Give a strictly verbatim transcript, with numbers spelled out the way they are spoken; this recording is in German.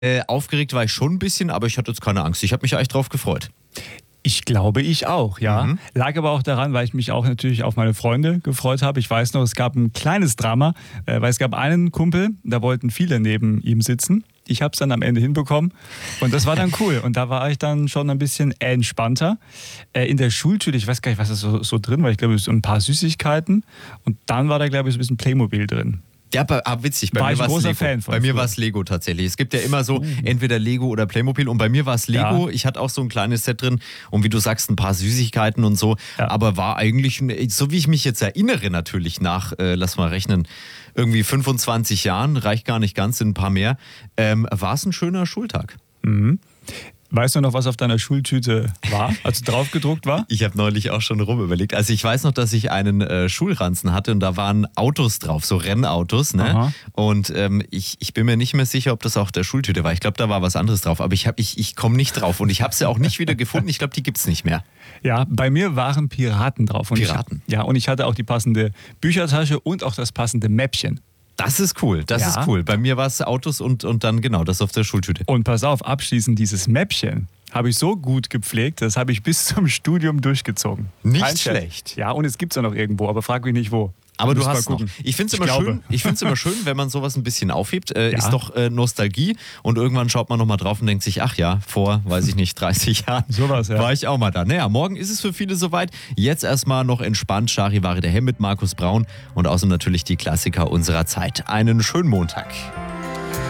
Äh, aufgeregt war ich schon ein bisschen, aber ich hatte jetzt keine Angst. Ich habe mich echt drauf gefreut. Ich glaube, ich auch, ja. Mhm. Lag aber auch daran, weil ich mich auch natürlich auf meine Freunde gefreut habe. Ich weiß noch, es gab ein kleines Drama, äh, weil es gab einen Kumpel, da wollten viele neben ihm sitzen. Ich habe es dann am Ende hinbekommen und das war dann cool. Und da war ich dann schon ein bisschen entspannter. Äh, in der Schultüte, ich weiß gar nicht, was ist so, so drin war. Ich glaube, so ein paar Süßigkeiten und dann war da, glaube ich, so ein bisschen Playmobil drin. Ja, aber, aber witzig, bei War mir ich war es großer Lego. Fan von Bei mir früher. war es Lego tatsächlich. Es gibt ja immer so entweder Lego oder Playmobil und bei mir war es Lego. Ja. Ich hatte auch so ein kleines Set drin und wie du sagst, ein paar Süßigkeiten und so. Ja. Aber war eigentlich, so wie ich mich jetzt erinnere natürlich nach, äh, lass mal rechnen, irgendwie fünfundzwanzig Jahren, reicht gar nicht ganz, sind ein paar mehr, ähm, war es ein schöner Schultag. Mhm. Weißt du noch, was auf deiner Schultüte war, als drauf gedruckt war? Ich habe neulich auch schon rumüberlegt. Also ich weiß noch, dass ich einen äh, Schulranzen hatte und da waren Autos drauf, so Rennautos. Ne? Aha. Und ähm, ich, ich bin mir nicht mehr sicher, ob das auf der Schultüte war. Ich glaube, da war was anderes drauf. Aber ich, hab- ich, ich komme nicht drauf. Und ich habe sie auch nicht wieder gefunden. Ich glaube, die gibt es nicht mehr. Ja, bei mir waren Piraten drauf. Und Piraten? Ich, ja, und ich hatte auch die passende Büchertasche und auch das passende Mäppchen. Das ist cool. Das Ja. ist cool. Bei mir war es Autos und, und dann genau das auf der Schultüte. Und pass auf, abschließend dieses Mäppchen habe ich so gut gepflegt, das habe ich bis zum Studium durchgezogen. Nicht Kein Scherz. schlecht. Ja, und es gibt es ja noch irgendwo, aber frag mich nicht wo. Aber du Müssen wir hast noch. gucken. Ich finde es Ich immer glaube. schön. Ich finde es immer schön, wenn man sowas ein bisschen aufhebt. Äh, Ja. Ist doch äh, Nostalgie. Und irgendwann schaut man nochmal drauf und denkt sich, ach ja, vor, weiß ich nicht, dreißig Jahren Sowas, ja. war ich auch mal da. Naja, morgen ist es für viele soweit. Jetzt erstmal noch entspannt Charivari der Helm mit Markus Braun und außerdem natürlich die Klassiker unserer Zeit. Einen schönen Montag.